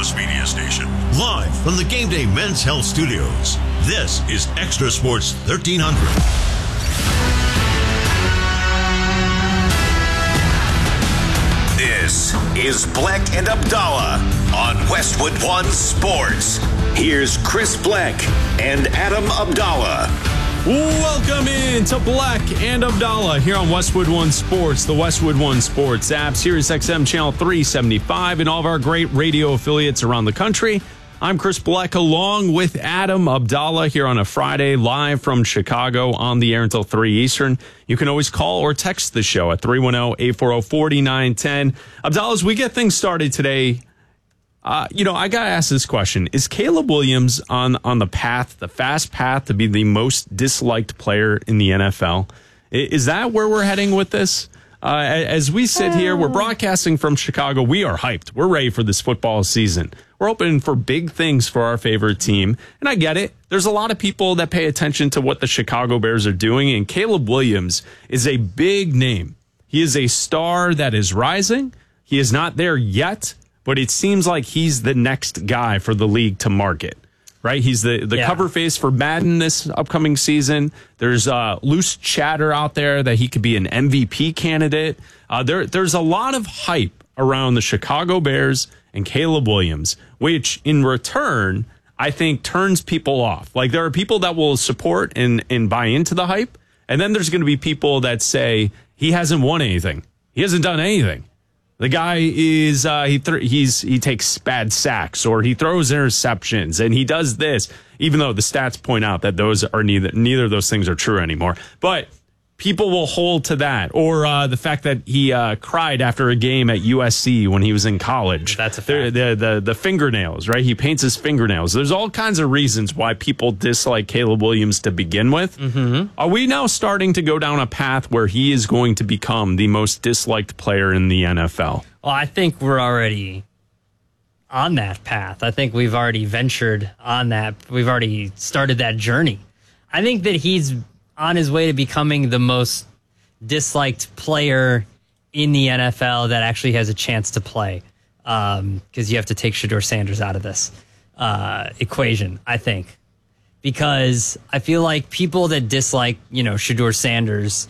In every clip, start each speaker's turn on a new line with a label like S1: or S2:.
S1: Indianapolis media station. Live from the Game Day Men's Health Studios, this is Extra Sports 1300. This is Black and Abdallah on Westwood One Sports. Here's Chris Black and Adam Abdallah.
S2: Welcome in to Black and Abdallah here on Westwood One Sports, the Westwood One Sports app, Sirius XM Channel 375, and all of our great radio affiliates around the country. I'm Chris Black along with Adam Abdallah here on a Friday, live from Chicago on the air until 3 Eastern. You can always call or text the show at 310-840-4910. Abdallah, as we get things started today, I got to ask this question. Is Caleb Williams on the path, the fast path to be the most disliked player in the NFL? Is that where we're heading with this? As we sit here, we're broadcasting from Chicago. We are hyped. We're ready for this football season. We're hoping for big things for our favorite team. And I get it. There's a lot of people that pay attention to what the Chicago Bears are doing. And Caleb Williams is a big name. He is a star that is rising. He is not there yet, but it seems like he's the next guy for the league to market, right? He's the cover face for Madden this upcoming season. There's loose chatter out there that he could be an MVP candidate. There's a lot of hype around the Chicago Bears and Caleb Williams, which in return, I think turns people off. Like there are people that will support and buy into the hype. And then there's going to be people that say he hasn't won anything. He hasn't done anything. The guy is he takes bad sacks or he throws interceptions and he does this, even though the stats point out that those are neither of those things are true anymore. But people will hold to that, or the fact that he cried after a game at USC when he was in college.
S3: That's a fact.
S2: The fingernails, right? He paints his fingernails. There's all kinds of reasons why people dislike Caleb Williams to begin with. Mm-hmm. Are we now starting to go down a path where he is going to become the most disliked player in the NFL?
S3: Well, I think we're already on that path. I think we've already ventured on that. We've already started that journey. I think that he's on his way to becoming the most disliked player in the NFL that actually has a chance to play. Because you have to take Shedeur Sanders out of this equation, I think. Because I feel like people that dislike, Shedeur Sanders,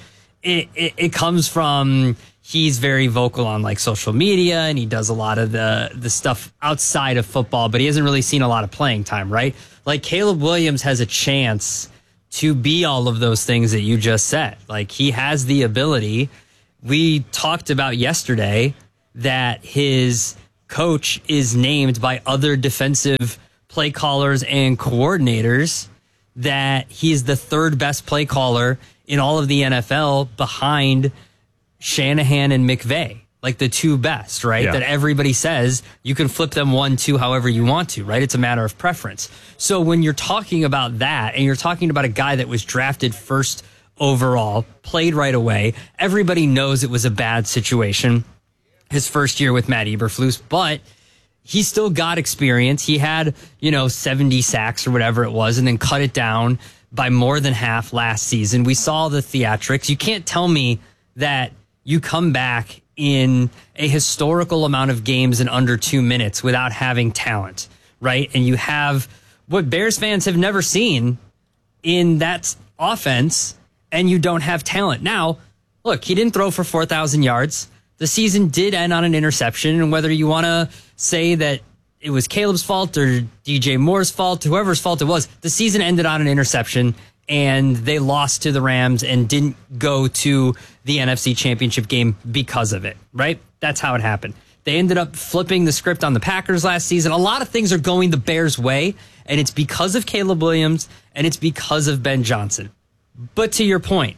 S3: it comes from he's very vocal on like social media and he does a lot of the stuff outside of football, but he hasn't really seen a lot of playing time, right? Like Caleb Williams has a chance to be all of those things that you just said. Like he has the ability. We talked about yesterday that his coach is named by other defensive play callers and coordinators, that he's the third best play caller in all of the NFL behind Shanahan and McVay. Like the two best, right? Yeah. That everybody says you can flip them 1, 2, however you want to, right? It's a matter of preference. So when you're talking about that and you're talking about a guy that was drafted first overall, played right away, everybody knows it was a bad situation his first year with Matt Eberflus, but he still got experience. He had, 70 sacks or whatever it was and then cut it down by more than half last season. We saw the theatrics. You can't tell me that you come back in a historical amount of games in under 2 minutes without having talent, right? And you have what Bears fans have never seen in that offense, and you don't have talent. Now, look, he didn't throw for 4,000 yards. The season did end on an interception, and whether you want to say that it was Caleb's fault or DJ Moore's fault, whoever's fault it was, the season ended on an interception, and they lost to the Rams and didn't go to the NFC Championship game because of it, right? That's how it happened. They ended up flipping the script on the Packers last season. A lot of things are going the Bears' way, and it's because of Caleb Williams, and it's because of Ben Johnson. But to your point,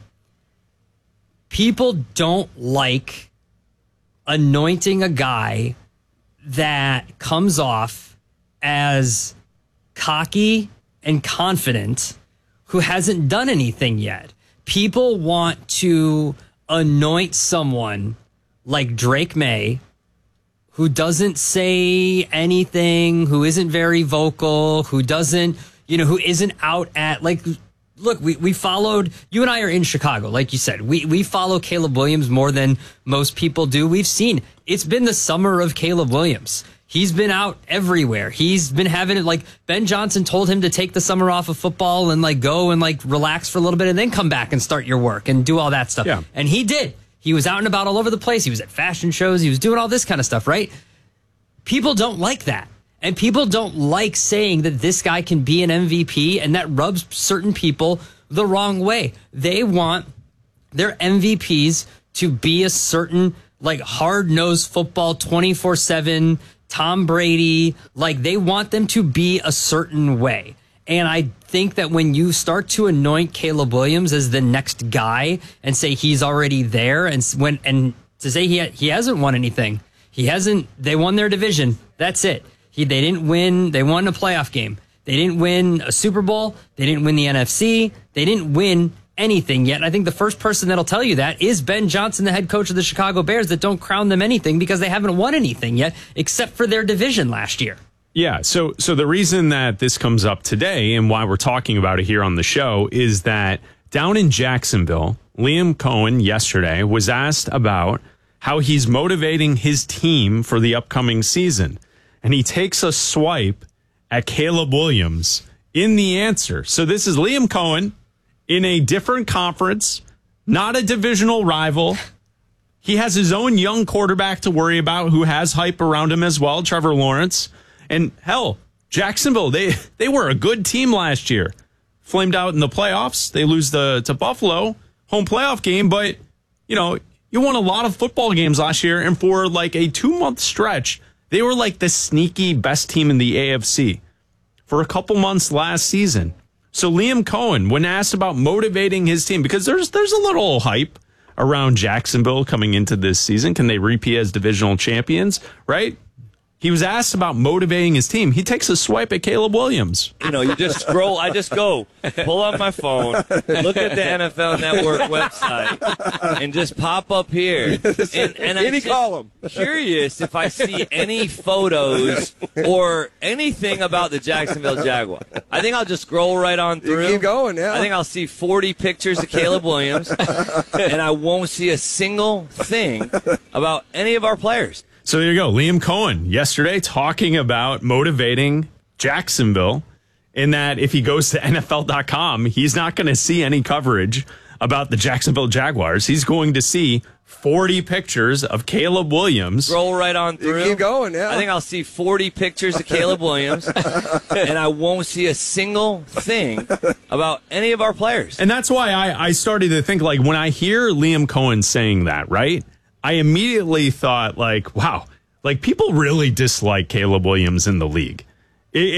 S3: people don't like anointing a guy that comes off as cocky and confident who hasn't done anything yet. People want to anoint someone like Drake May, who doesn't say anything, who isn't very vocal, who doesn't, who isn't out at, like, look, we followed, you and I are in Chicago, like you said. We follow Caleb Williams more than most people do. We've seen, it's been the summer of Caleb Williams. He's been out everywhere. He's been having it, like, Ben Johnson told him to take the summer off of football and, like, go and, like, relax for a little bit and then come back and start your work and do all that stuff.
S2: Yeah.
S3: And he did. He was out and about all over the place. He was at fashion shows. He was doing all this kind of stuff, right? People don't like that. And people don't like saying that this guy can be an MVP, and that rubs certain people the wrong way. They want their MVPs to be a certain, like, hard-nosed football 24/7 Tom Brady. Like, they want them to be a certain way. And I think that when you start to anoint Caleb Williams as the next guy and say he's already there, and to say he hasn't won anything, they won their division. That's it. They didn't win. They won a playoff game. They didn't win a Super Bowl. They didn't win the NFC. They didn't win anything yet. And I think the first person that'll tell you that is Ben Johnson, the head coach of the Chicago Bears, that don't crown them anything because they haven't won anything yet except for their division last year.
S2: Yeah, so the reason that this comes up today and why we're talking about it here on the show is that down in Jacksonville, Liam Cohen yesterday was asked about how he's motivating his team for the upcoming season. And he takes a swipe at Caleb Williams in the answer. So this is Liam Cohen in a different conference, not a divisional rival. He has his own young quarterback to worry about who has hype around him as well, Trevor Lawrence. And hell, Jacksonville, they were a good team last year. Flamed out in the playoffs. They lose to Buffalo, home playoff game, but you won a lot of football games last year, and for like a 2-month stretch, they were like the sneaky best team in the AFC for a couple months last season. So Liam Cohen, when asked about motivating his team, because there's a little hype around Jacksonville coming into this season. Can they repeat as divisional champions, right? He was asked about motivating his team. He takes a swipe at Caleb Williams.
S4: You just scroll. I just go, pull out my phone, look at the NFL Network website, and just pop up here. And I'm just curious if I see any photos or anything about the Jacksonville Jaguars. I think I'll just scroll right on through.
S5: Keep going, yeah.
S4: I think I'll see 40 pictures of Caleb Williams, and I won't see a single thing about any of our players.
S2: So there you go. Liam Cohen yesterday talking about motivating Jacksonville, in that if he goes to NFL.com, he's not going to see any coverage about the Jacksonville Jaguars. He's going to see 40 pictures of Caleb Williams.
S4: Scroll right on through.
S5: Keep going, yeah.
S4: I think I'll see 40 pictures of Caleb Williams, and I won't see a single thing about any of our players.
S2: And that's why I started to think, like, when I hear Liam Cohen saying that, right, I immediately thought, like, wow, like, people really dislike Caleb Williams in the league.